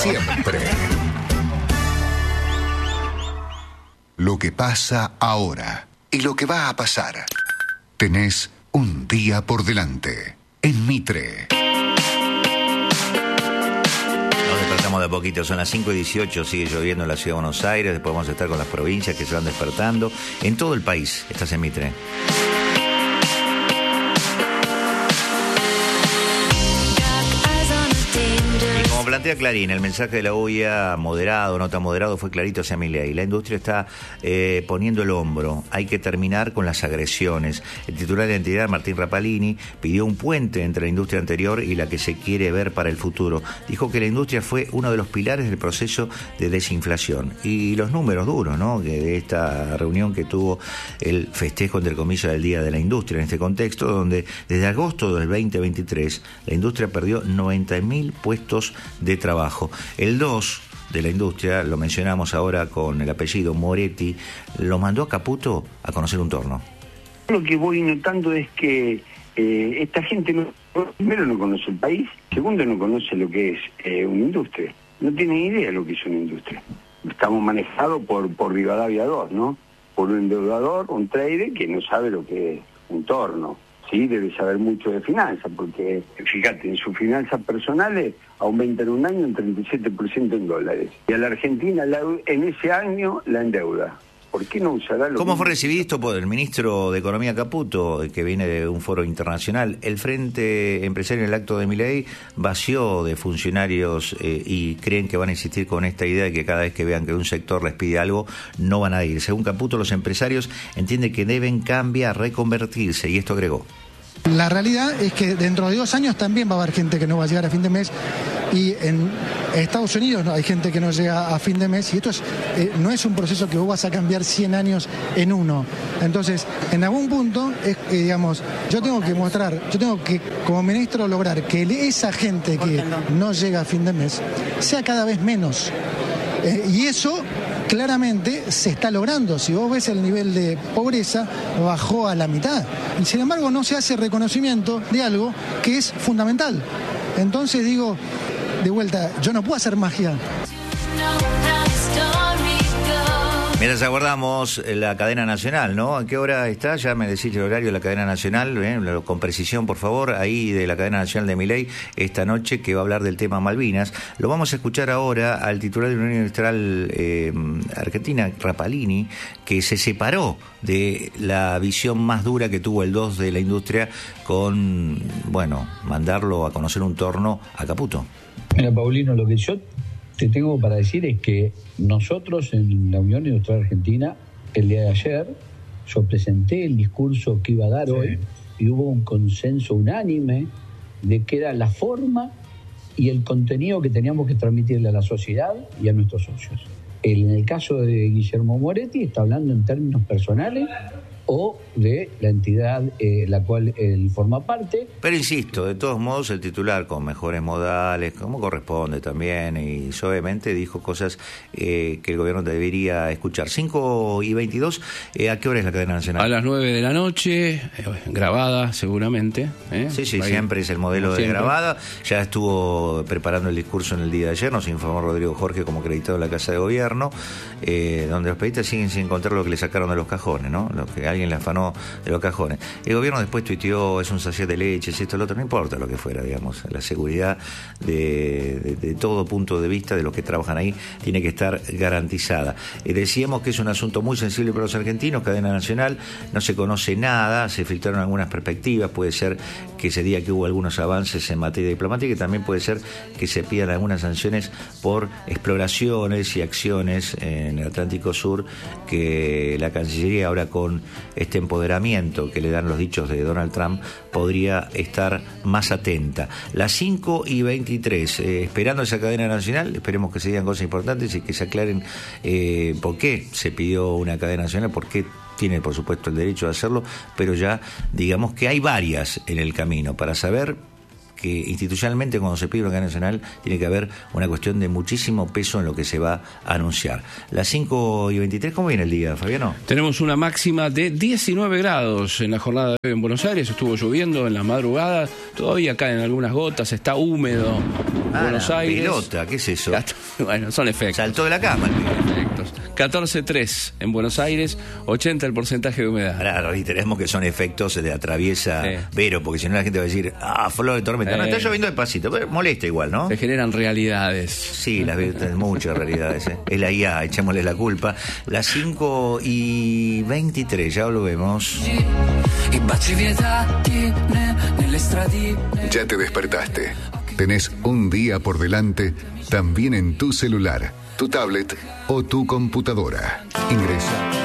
siempre. Lo que pasa ahora y lo que va a pasar. Tenés un día por delante en Mitre. Nos despertamos de a poquito, son las 5:18, sigue lloviendo en la ciudad de Buenos Aires, después vamos a estar con las provincias que se van despertando. En todo el país estás en Mitre. Como plantea Clarín, el mensaje de la UIA moderado, no tan moderado, fue clarito hacia Milei. La industria está poniendo el hombro. Hay que terminar con las agresiones. El titular de la entidad, Martín Rapalini, pidió un puente entre la industria anterior y la que se quiere ver para el futuro. Dijo que la industria fue uno de los pilares del proceso de desinflación. Y los números duros, ¿no?, de esta reunión que tuvo el festejo, entre comillas, del Día de la Industria, en este contexto, donde desde agosto del 2023 la industria perdió 90.000 puestos de trabajo. El 2 de la industria, lo mencionamos ahora con el apellido Moretti, lo mandó a Caputo a conocer un torno. Lo que voy notando es que esta gente, primero, no conoce el país, segundo, no conoce lo que es una industria. No tiene idea de lo que es una industria. Estamos manejados por Rivadavia 2, ¿no? Por un endeudador, un trader que no sabe lo que es un torno. Sí, debe saber mucho de finanzas, porque fíjate, en sus finanzas personales aumentan un año un 37% en dólares. Y a la Argentina en ese año la endeuda. ¿Por qué no usará lo ¿Cómo fue recibido esto por el ministro de Economía Caputo, que viene de un foro internacional? El Frente Empresario en el acto de Milei vació de funcionarios y creen que van a insistir con esta idea de que cada vez que vean que un sector les pide algo, no van a ir. Según Caputo, los empresarios entienden que deben cambiar, reconvertirse, y esto agregó. La realidad es que dentro de 2 años también va a haber gente que no va a llegar a fin de mes, y en Estados Unidos hay gente que no llega a fin de mes, y esto no es un proceso que vos vas a cambiar 100 años en uno. Entonces, en algún punto, yo tengo que como ministro lograr que esa gente que no llega a fin de mes sea cada vez menos. Y eso claramente se está logrando. Si vos ves el nivel de pobreza, bajó a la mitad. Y sin embargo no se hace reconocimiento de algo que es fundamental. Entonces digo, de vuelta, yo no puedo hacer magia. Mientras aguardamos la cadena nacional, ¿no? ¿A qué hora está? Ya me decís el horario de la cadena nacional, con precisión, por favor, ahí de la cadena nacional de Milei, esta noche, que va a hablar del tema Malvinas. Lo vamos a escuchar ahora al titular de la Unión Industrial Argentina, Rapalini, que se separó de la visión más dura que tuvo el 2 de la industria con, mandarlo a conocer un torno a Caputo. Mira, Paulino, lo que yo te tengo para decir es que nosotros en la Unión Industrial Argentina, el día de ayer, yo presenté el discurso que iba a dar hoy, y hubo un consenso unánime de que era la forma y el contenido que teníamos que transmitirle a la sociedad y a nuestros socios. En el caso de Guillermo Moretti, está hablando en términos personales o de la entidad la cual él forma parte. Pero insisto, de todos modos, el titular con mejores modales, como corresponde también, y suavemente dijo cosas que el gobierno debería escuchar. 5:22, ¿a qué hora es la cadena nacional? A las 9 de la noche, grabada seguramente. Sí, siempre es el modelo de grabada. Ya estuvo preparando el discurso en el día de ayer, nos informó Rodrigo Jorge como acreditado en la Casa de Gobierno, donde los periodistas siguen sin encontrar lo que le sacaron de los cajones, ¿no? Lo que alguien le afanó de los cajones. El gobierno después tuiteó, es un sachet de leche, es esto, lo otro, no importa lo que fuera, digamos. La seguridad de todo punto de vista de los que trabajan ahí tiene que estar garantizada. Decíamos que es un asunto muy sensible para los argentinos, cadena nacional, no se conoce nada, se filtraron algunas perspectivas, puede ser que se diga que hubo algunos avances en materia diplomática, y también puede ser que se pidan algunas sanciones por exploraciones y acciones en el Atlántico Sur, que la Cancillería ahora con este empoderamiento que le dan los dichos de Donald Trump podría estar más atenta. Las 5:23, esperando esa cadena nacional, esperemos que se digan cosas importantes y que se aclaren por qué se pidió una cadena nacional, por qué tiene por supuesto el derecho de hacerlo, pero ya digamos que hay varias en el camino para saber que institucionalmente cuando se pide una cadena nacional tiene que haber una cuestión de muchísimo peso en lo que se va a anunciar. Las 5:23, ¿cómo viene el día, Fabiano? Tenemos una máxima de 19 grados en la jornada de hoy en Buenos Aires. Estuvo lloviendo en la madrugada, todavía caen algunas gotas, está húmedo en Buenos Aires. Pelota, ¿qué es eso? Bueno, son efectos. Saltó de la cama. Efectos. 14.3 en Buenos Aires, 80 el porcentaje de humedad. Ahora reiteremos que son efectos de atraviesa Vero, porque si no la gente va a decir, flor de tormenta. No, está lloviendo despacito, pero molesta igual, ¿no? Se generan realidades. Sí, muchas realidades. Es la IA, echémosle la culpa. Las 5:23, ya lo vemos. Ya te despertaste. Tenés un día por delante, también en tu celular, tu tablet o tu computadora. Ingresa